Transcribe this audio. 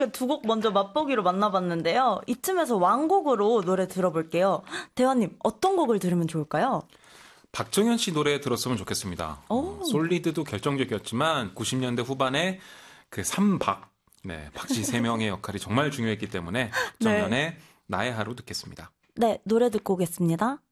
두 곡 먼저 맛보기로 만나봤는데요. 이쯤에서 완곡으로 노래 들어볼게요. 대화님, 어떤 곡을 들으면 좋을까요? 박정현 씨 노래 들었으면 좋겠습니다. 오, 솔리드도 결정적이었지만 90년대 후반에 그 삼박, 네, 박씨 세 명의 역할이 정말 중요했기 때문에 네. 박정현의 나의 하루 듣겠습니다. 네, 노래 듣고 오겠습니다.